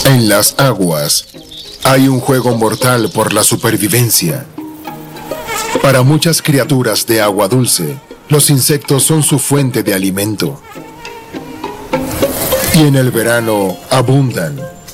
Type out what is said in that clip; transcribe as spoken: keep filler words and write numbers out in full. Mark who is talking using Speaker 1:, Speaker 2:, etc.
Speaker 1: En las aguas hay un juego mortal por la supervivencia. Para muchas criaturas de agua dulce, los insectos son su fuente de alimento. Y en el verano abundan